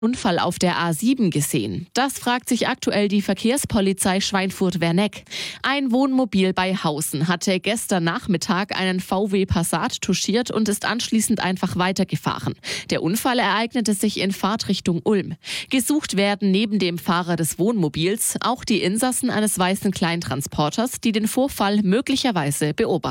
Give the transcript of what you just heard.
Unfall auf der A7 gesehen? Das fragt sich aktuell die Verkehrspolizei Schweinfurt-Werneck. Ein Wohnmobil bei Hausen hatte gestern Nachmittag einen VW Passat touchiert und ist anschließend einfach weitergefahren. Der Unfall ereignete sich in Fahrtrichtung Ulm. Gesucht werden neben dem Fahrer des Wohnmobils auch die Insassen eines weißen Kleintransporters, die den Vorfall möglicherweise beobachten.